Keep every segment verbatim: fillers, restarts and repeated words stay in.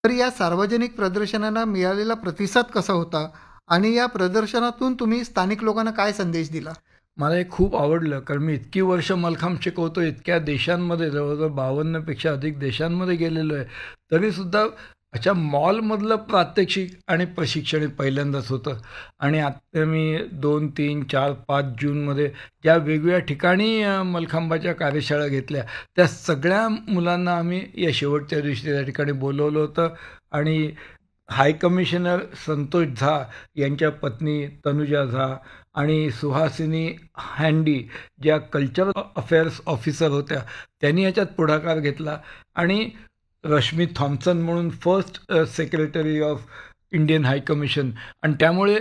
तर या सार्वजनिक प्रदर्शनांना मिळालेला प्रतिसाद कसा होता? आणि या प्रदर्शनातून तुम्ही स्थानिक लोकांना काय संदेश दिला? मला हे खूप आवडलं, कारण मी इतकी वर्ष मलखांब शिकवतो, इतक्या देशांमध्ये जवळजवळ बावन्न पेक्षा अधिक देशांमध्ये गेलेलो आहे. तरीसुद्धा अशा मॉलमधलं प्रात्यक्षिक आणि प्रशिक्षण हे पहिल्यांदाच होतं. आणि आता मी दोन, तीन, चार, पाच जूनमध्ये ज्या वेगवेगळ्या ठिकाणी अ, मलखांबाच्या कार्यशाळा घेतल्या, त्या सगळ्या मुलांना आम्ही या शेवटच्या दिवशी त्या ठिकाणी बोलवलं होतं. आणि हाय कमिशनर संतोष झा यांच्या पत्नी तनुजा झा आणि सुहासिनी हँडी ज्या कल्चरल अफेअर्स ऑफिसर होत्या, त्यांनी याच्यात पुढाकार घेतला. आणि रश्मी थॉम्सन म्हणून first secretary of Indian high commission. आणि त्यामुळे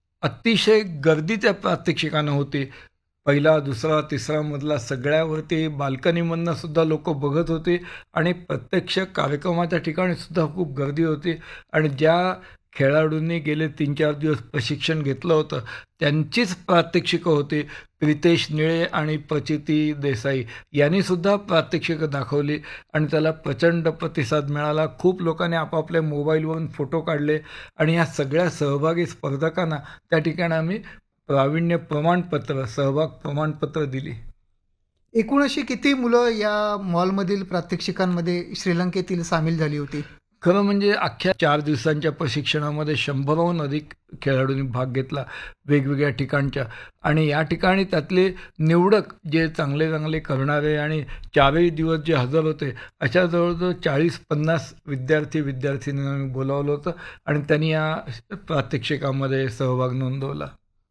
अतिशय गर्दी त्या प्रात्यक्षिकांना होती. पहिला, दुसरा, तिसरा मजला सगळ्यावरती बाल्कनीमधनं सुद्धा लोक बघत होते. आणि प्रत्यक्ष कार्यक्रमाच्या ठिकाणी सुद्धा खूप गर्दी होती. आणि ज्या खेळाडूंनी गेले तीन चार दिवस प्रशिक्षण घेतलं होतं, त्यांचीच प्रात्यक्षिकं होती. प्रितेश निळे आणि प्रचिती देसाई यांनीसुद्धा प्रात्यक्षिकं दाखवली आणि त्याला प्रचंड प्रतिसाद मिळाला. खूप लोकांनी आपापल्या मोबाईलवरून फोटो काढले आणि ह्या सगळ्या सहभागी स्पर्धकांना त्या ठिकाणी आम्ही प्रावीण्य प्रमाणपत्र, सहभाग प्रमाणपत्र दिली. एकूण अशी किती मुलं या मॉलमधील प्रात्यक्षिकांमध्ये श्रीलंकेतील सामील झाली होती? खरं म्हणजे अख्ख्या चार दिवसांच्या प्रशिक्षणामध्ये शंभराहून अधिक खेळाडूंनी भाग घेतला वेगवेगळ्या ठिकाणच्या. आणि या ठिकाणी त्यातले निवडक जे चांगले चांगले करणारे आणि चारही दिवस जे हजर होते, अशा जवळजवळ चाळीस पन्नास विद्यार्थी विद्यार्थिनींना आम्ही बोलावलं होतं आणि त्यांनी या प्रात्यक्षिकामध्ये सहभाग नोंदवला.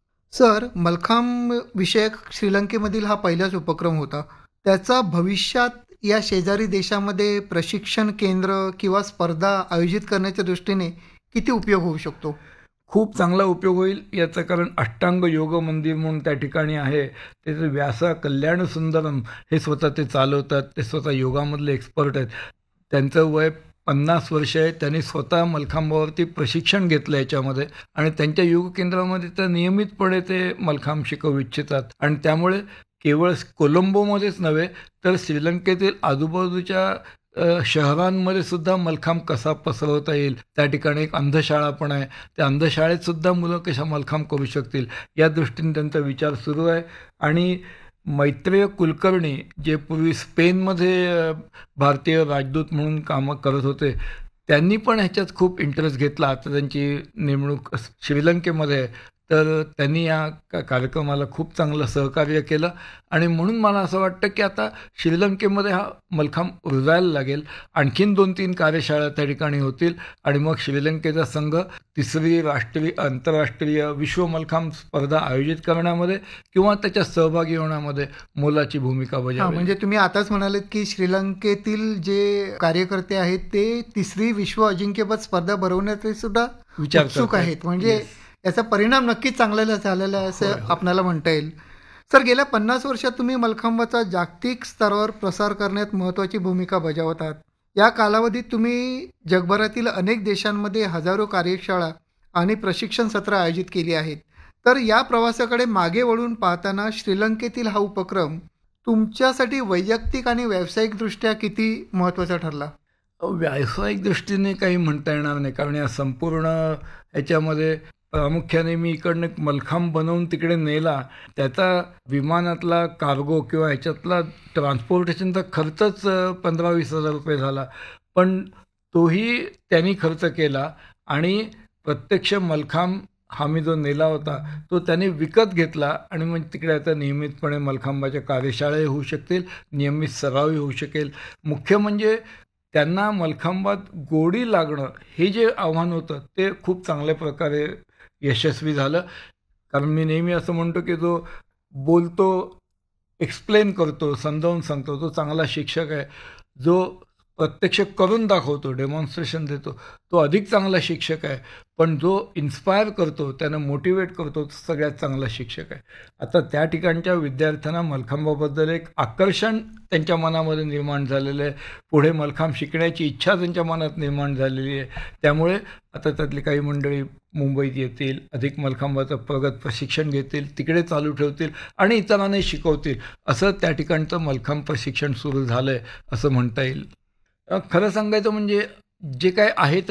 सर, मलखांब विषयक श्रीलंकेमधील हा पहिलाच उपक्रम होता. त्याचा भविष्यात या शेजारी देशामध्ये प्रशिक्षण केंद्र किंवा स्पर्धा आयोजित करण्याच्या दृष्टीने किती उपयोग होऊ शकतो? खूप चांगला उपयोग होईल याचं कारण अष्टांग योग मंदिर म्हणून त्या ठिकाणी आहे. त्याचं व्यासा कल्याण सुंदरम हे स्वतः ते चालवतात. ते स्वतः योगामधले एक्सपर्ट आहेत. त्यांचं वय पन्नास वर्ष आहे. त्यांनी स्वतः मलखांबावरती प्रशिक्षण घेतलं याच्यामध्ये आणि त्यांच्या योग केंद्रामध्ये तर नियमितपणे ते मलखांब शिकवू इच्छितात. आणि त्यामुळे केवळ कोलंबोमध्येच नव्हे तर श्रीलंकेतील आजूबाजूच्या अ, शहरांमध्ये सुद्धा मलखांब कसा पसरवता येईल, त्या ठिकाणी एक अंधशाळा पण आहे. त्या अंधशाळेत सुद्धा मुलं कशा मलखांब करू शकतील या दृष्टीने त्यांचा विचार सुरू आहे. आणि मैत्रेय कुलकर्णी जे पूर्वी स्पेनमध्ये अ, भारतीय राजदूत म्हणून कामं करत होते, त्यांनी पण ह्याच्यात खूप इंटरेस्ट घेतला. आता त्यांची नेमणूक श्रीलंकेमध्ये आहे. तर त्यांनी या का कार्यक्रमाला खूप चांगलं सहकार्य केलं. आणि म्हणून मला असं वाटतं की आता श्रीलंकेमध्ये हा मलखांब रुजायला लागेल. आणखीन दोन तीन कार्यशाळा त्या ठिकाणी होतील आणि मग श्रीलंकेचा संघ तिसरी राष्ट्रीय आंतरराष्ट्रीय विश्व मलखांब स्पर्धा आयोजित करण्यामध्ये किंवा त्याच्यात सहभागी होण्यामध्ये मोलाची भूमिका हां, बजावेल. म्हणजे तुम्ही आताच म्हणालेत की श्रीलंकेतील जे कार्यकर्ते आहेत ते तिसरी विश्व अजिंक्यपद स्पर्धा भरवण्याचे सुद्धा विचार उत्सुक करतायत. आहेत. म्हणजे Yes. याचा परिणाम नक्कीच चांगला झालेला आहे असं होय, होय. आपल्याला म्हणता येईल. सर, गेल्या पन्नास वर्षात तुम्ही मलखांबाचा जागतिक स्तरावर प्रसार करण्यात महत्त्वाची भूमिका बजावत आहात. या कालावधीत तुम्ही जगभरातील अनेक देशांमध्ये हजारो कार्यशाळा आणि प्रशिक्षण सत्र आयोजित केली आहेत. तर या प्रवासाकडे मागे वळून पाहताना श्रीलंकेतील हा उपक्रम तुमच्यासाठी वैयक्तिक आणि व्यावसायिकदृष्ट्या किती महत्त्वाचा ठरला? व्यावसायिक दृष्टीने काही म्हणता येणार नाही, कारण या संपूर्ण ह्याच्यामध्ये प्रामुख्याने मी इकडनं एक मलखांब बनवून तिकडे नेला. त्याचा विमानातला कार्गो किंवा ह्याच्यातला ट्रान्सपोर्टेशनचा खर्चच पंधरा वीस हजार रुपये झाला. पण तोही त्यांनी खर्च केला आणि प्रत्यक्ष मलखांब हा मी जो नेला होता तो त्याने विकत घेतला. आणि मग तिकडे आता नियमितपणे मलखांबाच्या कार्यशाळाही होऊ शकतील, नियमित सरावही होऊ शकेल. मुख्य म्हणजे त्यांना मलखांबात गोडी लागणं हे जे आव्हान होतं ते खूप चांगल्या प्रकारे यशस्वी झालं. कारण मी नेहमी असं म्हणतो की जो बोलतो, एक्सप्लेन करतो, समजावून सांगतो, तो चांगला शिक्षक आहे. जो प्रत्यक्ष करून दाखवतो, डेमॉन्स्ट्रेशन देतो, तो अधिक चांगला शिक्षक आहे. पण जो इन्स्पायर करतो, त्यानं मोटिवेट करतो, तो सगळ्यात चांगला शिक्षक आहे. आता त्या ठिकाणच्या विद्यार्थ्यांना मलखांबाबद्दल एक आकर्षण त्यांच्या मनामध्ये निर्माण झालेलं आहे. पुढे मलखांब शिकण्याची इच्छा त्यांच्या मनात निर्माण झालेली आहे. त्यामुळे आता त्यातली काही मंडळी मुंबईत येतील, अधिक मलखांबाचं प्रगत प्रशिक्षण घेतील, तिकडे चालू ठेवतील आणि इतरांनाही शिकवतील. असं त्या ठिकाणचं मलखांब प्रशिक्षण सुरू झालं आहे असं म्हणता येईल. अ, खरं सांगायचं म्हणजे जे काय आहे